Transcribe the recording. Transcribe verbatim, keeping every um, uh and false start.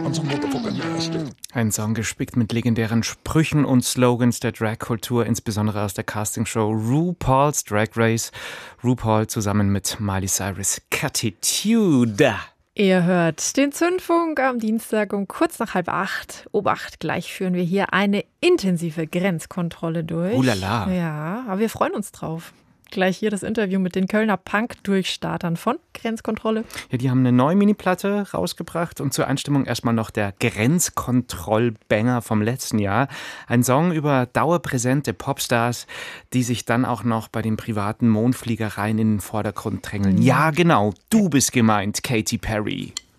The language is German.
Ein Song gespickt mit legendären Sprüchen und Slogans der Drag-Kultur, insbesondere aus der Castingshow RuPaul's Drag Race. RuPaul zusammen mit Miley Cyrus' Catitude. Ihr hört den Zündfunk am Dienstag um kurz nach halb acht. Obacht, gleich führen wir hier eine intensive Grenzkontrolle durch. Ulala. Ja, aber wir freuen uns drauf. Gleich hier das Interview mit den Kölner Punk-Durchstartern von Grenzkontrolle. Ja, die haben eine neue Mini-Platte rausgebracht und zur Einstimmung erstmal noch der Grenzkontroll-Banger vom letzten Jahr. Ein Song über dauerpräsente Popstars, die sich dann auch noch bei den privaten Mondfliegereien in den Vordergrund drängeln. Ja, genau, du bist gemeint, Katy Perry.